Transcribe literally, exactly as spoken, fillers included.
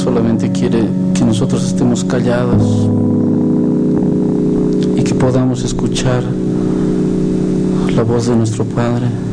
solamente quiere que nosotros estemos callados y que podamos escuchar la voz de nuestro Padre.